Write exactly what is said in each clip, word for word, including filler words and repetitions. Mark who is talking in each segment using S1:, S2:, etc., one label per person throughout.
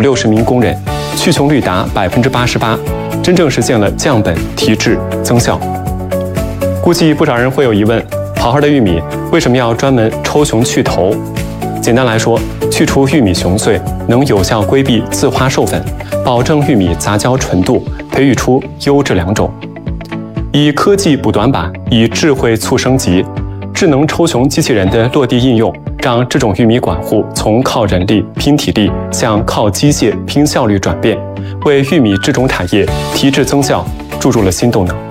S1: 六十名工人，去穷率达百分之八十八，真正实现了降本提质增效。估计不少人会有疑问：好好的玉米为什么要专门抽熊去头？简单来说，去除玉米熊穗能有效规避自花授粉，保证玉米杂交纯度，培育出优质良种。以科技补短板，以智慧促升级。智能抽熊机器人的落地应用，让这种玉米管护从靠人力拼体力向靠机械拼效率转变，为玉米这种产业提质增效注入了新动能。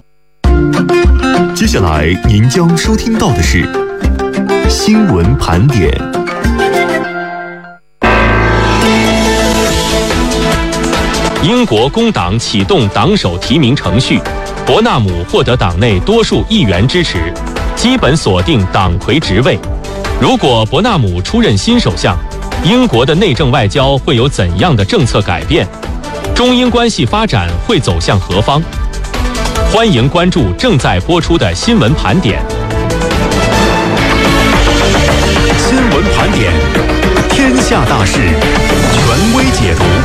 S2: 接下来您将收听到的是新闻盘点。
S3: 英国工党启动党首提名程序，伯纳姆获得党内多数议员支持，基本锁定党魁职位。如果伯纳姆出任新首相，英国的内政外交会有怎样的政策改变？中英关系发展会走向何方？欢迎关注正在播出的新闻盘点。
S2: 新闻盘点，天下大事，权威解读。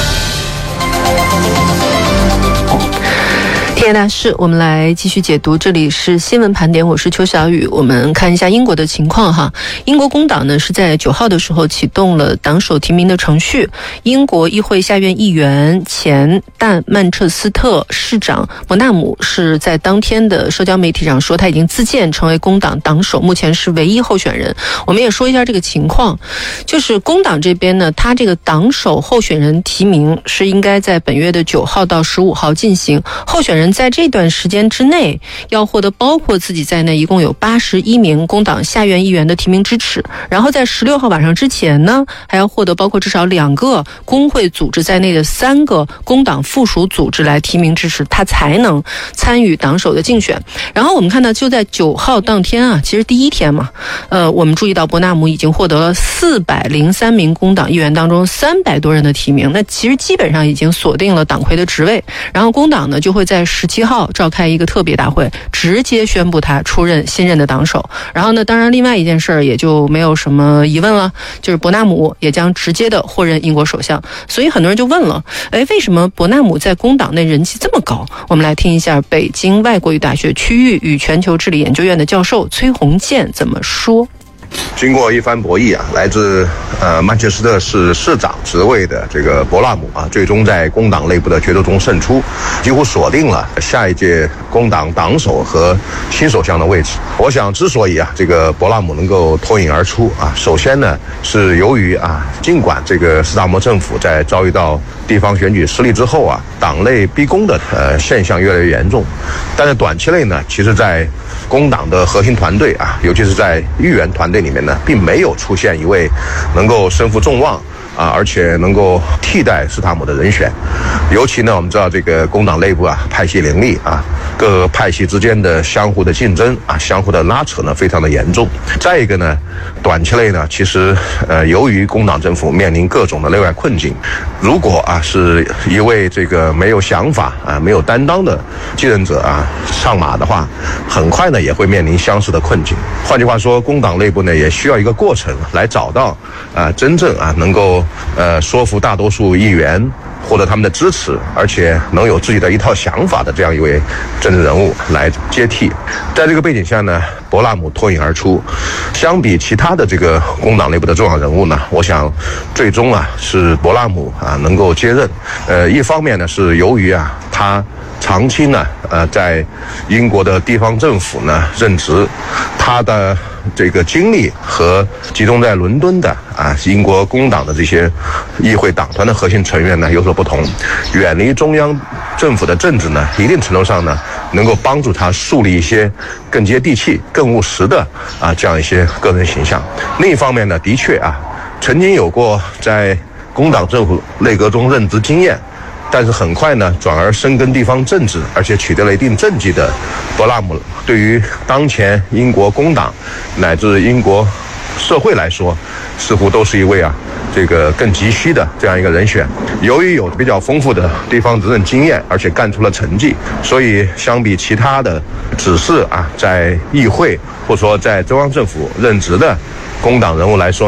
S4: 天下大事，我们来继续解读。这里是新闻盘点，我是邱小雨。我们看一下英国的情况哈。英国工党呢是在九号的时候启动了党首提名的程序。英国议会下院议员前但曼彻斯特市长伯纳姆是在当天的社交媒体上说，他已经自荐成为工党党首，目前是唯一候选人。我们也说一下这个情况，就是工党这边呢，他这个党首候选人提名是应该在本月的九号到十五号进行，候选人在这段时间之内要获得包括自己在内一共有八十一名工党下院议员的提名支持，然后在十六号晚上之前呢，还要获得包括至少两个工会组织在内的三个工党附属组织来提名支持，他才能参与党首的竞选。然后我们看到就在九号当天啊，其实第一天嘛，呃，我们注意到伯纳姆已经获得了四百零三名工党议员当中三百多人的提名，那其实基本上已经锁定了党魁的职位。然后工党呢就会在十七号召开一个特别大会，直接宣布他出任新任的党首。然后呢，当然另外一件事儿也就没有什么疑问了，就是伯纳姆也将直接的获任英国首相。所以很多人就问了，哎，为什么伯纳姆在工党内人气这么高？我们来听一下北京外国语大学区域与全球治理研究院的教授崔洪建怎么说。
S5: 经过一番博弈啊，来自呃曼彻斯特市市长职位的这个伯纳姆啊，最终在工党内部的决斗中胜出，几乎锁定了下一届工党党首和新首相的位置。我想，之所以啊这个伯纳姆能够脱颖而出啊，首先呢是由于啊，尽管这个斯达摩政府在遭遇到地方选举失利之后啊，党内逼宫的呃现象越来越严重，但是短期内呢，其实在工党的核心团队啊，尤其是在议员团队里面呢，并没有出现一位能够身负众望啊，而且能够替代斯塔姆的人选。尤其呢，我们知道这个工党内部啊，派系林立啊，各个派系之间的相互的竞争啊，相互的拉扯呢，非常的严重。再一个呢，短期内呢，其实呃，由于工党政府面临各种的内外困境，如果啊是一位这个没有想法啊、没有担当的继任者啊上马的话，很快呢也会面临相似的困境。换句话说，工党内部呢也需要一个过程来找到啊真正啊能够呃说服大多数议员获得他们的支持，而且能有自己的一套想法的这样一位政治人物来接替。在这个背景下呢，伯纳姆脱颖而出。相比其他的这个工党内部的重要人物呢，我想最终啊是伯纳姆啊能够接任。呃，一方面呢是由于啊他长期呢呃在英国的地方政府呢任职，他的这个精力和集中在伦敦的啊英国工党的这些议会党团的核心成员呢有所不同，远离中央政府的政治呢，一定程度上呢能够帮助他树立一些更接地气、更务实的啊这样一些个人形象。另一方面呢，的确啊曾经有过在工党政府内阁中任职经验，但是很快呢转而深耕地方政治，而且取得了一定政绩的伯纳姆，对于当前英国工党乃至英国社会来说，似乎都是一位啊这个更急需的这样一个人选。由于有比较丰富的地方执政经验，而且干出了成绩，所以相比其他的只是啊在议会或者说在中央政府任职的工党人物来说呢，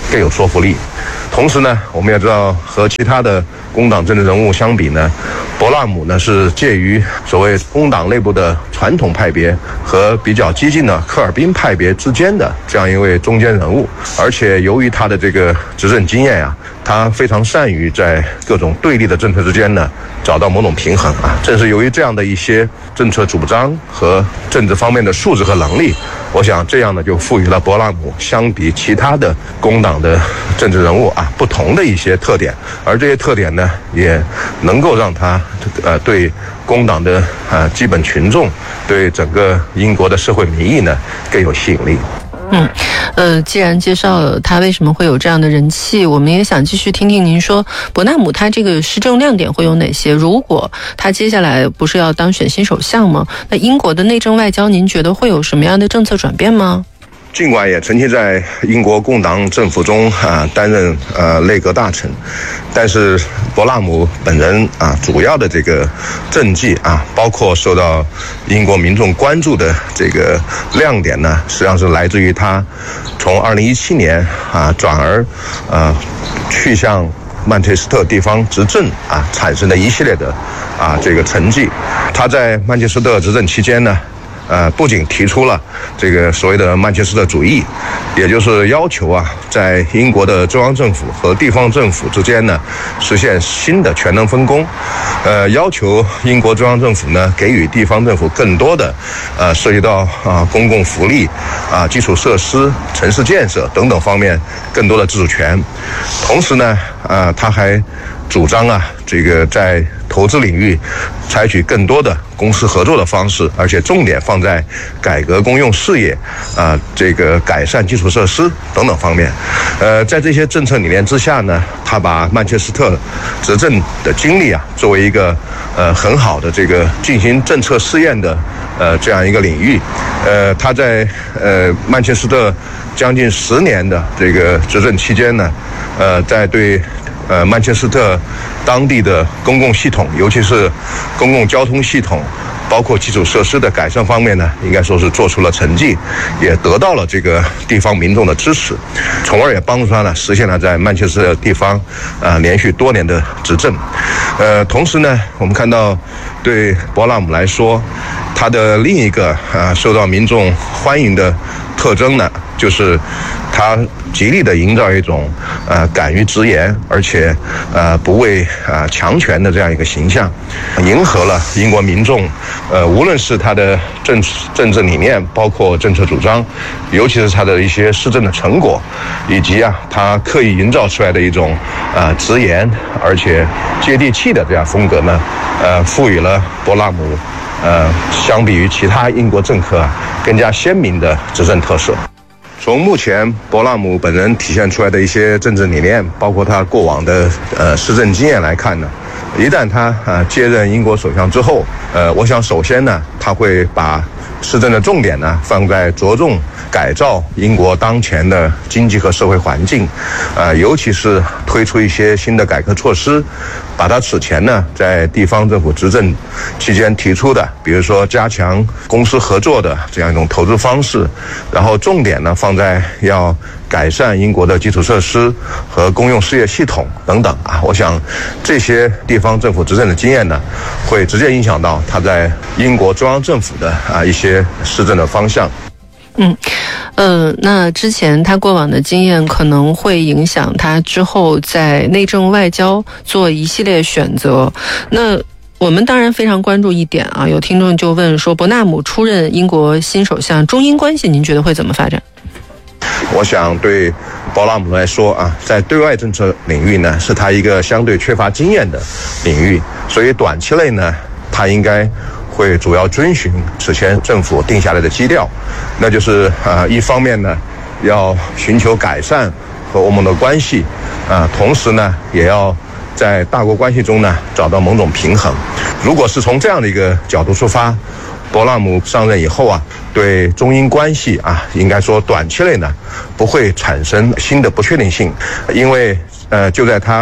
S5: 更有说服力。同时呢，我们也知道和其他的工党政治人物相比呢，博拉姆呢是介于所谓工党内部的传统派别和比较激进的科尔宾派别之间的这样一位中间人物，而且由于他的这个执政经验啊，他非常善于在各种对立的政策之间呢找到某种平衡啊。正是由于这样的一些政策主张和政治方面的素质和能力，我想这样呢就赋予了博拉姆相比其他的工党的政治人物啊不同的一些特点，而这些特点呢也能够让他呃对工党的呃基本群众，对整个英国的社会民意呢更有吸引力。
S4: 嗯，呃，既然介绍了他为什么会有这样的人气，我们也想继续听听您说伯纳姆他这个施政亮点会有哪些？如果他接下来不是要当选新首相吗？那英国的内政外交，您觉得会有什么样的政策转变吗？
S5: 尽管也曾经在英国工党政府中啊担任呃内阁大臣，但是伯纳姆本人啊主要的这个政绩啊，包括受到英国民众关注的这个亮点呢，实际上是来自于他从二零一七年啊转而呃去向曼彻斯特地方执政啊产生的一系列的啊这个成绩。他在曼彻斯特执政期间呢，呃，不仅提出了这个所谓的曼彻斯特主义，也就是要求啊，在英国的中央政府和地方政府之间呢，实现新的权能分工，呃，要求英国中央政府呢，给予地方政府更多的，呃，涉及到啊公共福利、啊基础设施、城市建设等等方面更多的自主权。同时呢，啊，他还主张啊，这个在投资领域采取更多的公私合作的方式，而且重点放在改革公用事业啊，这个改善基础设施等等方面。呃，在这些政策理念之下呢，他把曼彻斯特执政的经历啊，作为一个呃很好的这个进行政策试验的呃这样一个领域。呃，他在呃曼彻斯特将近十年的这个执政期间呢，呃，在对呃曼彻斯特当地的公共系统，尤其是公共交通系统，包括基础设施的改善方面呢，应该说是做出了成绩，也得到了这个地方民众的支持，从而也帮助他呢实现了在曼彻斯特地方啊、呃、连续多年的执政。呃，同时呢，我们看到对伯纳姆来说，他的另一个啊、呃、受到民众欢迎的特征呢，就是他极力的营造一种呃敢于直言，而且呃不畏啊、呃、强权的这样一个形象，迎合了英国民众呃无论是他的政政治理念，包括政策主张，尤其是他的一些施政的成果，以及啊他刻意营造出来的一种啊、呃、直言而且接地气的这样风格呢，呃赋予了伯纳姆呃相比于其他英国政客啊更加鲜明的执政特色。从目前伯纳姆本人体现出来的一些政治理念，包括他过往的呃施政经验来看呢，一旦他呃接任英国首相之后，呃，我想首先呢，他会把施政的重点呢放在着重改造英国当前的经济和社会环境，呃，尤其是推出一些新的改革措施，把他此前呢在地方政府执政期间提出的，比如说加强公私合作的这样一种投资方式，然后重点呢放在要改善英国的基础设施和公用事业系统等等啊，我想这些地方政府执政的经验呢，会直接影响到他在英国中央政府的啊一些施政的方向。
S4: 嗯，呃，那之前他过往的经验可能会影响他之后在内政外交做一系列选择。那我们当然非常关注一点啊，有听众就问说，伯纳姆出任英国新首相，中英关系您觉得会怎么发展？
S5: 我想对伯纳姆来说啊，在对外政策领域呢，是他一个相对缺乏经验的领域，所以短期内呢，他应该会主要遵循此前政府定下来的基调，那就是呃，一方面呢，要寻求改善和欧盟的关系，啊、呃，同时呢，也要在大国关系中呢找到某种平衡。如果是从这样的一个角度出发，伯纳姆上任以后啊，对中英关系啊，应该说短期内呢不会产生新的不确定性，因为呃，就在他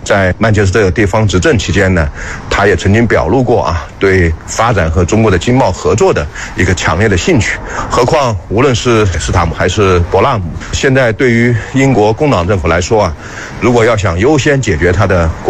S5: 在曼彻斯特地方执政期间呢，他也曾经表露过啊对发展和中国的经贸合作的一个强烈的兴趣。何况无论是斯塔姆还是博纳姆，现在对于英国工党政府来说啊，如果要想优先解决他的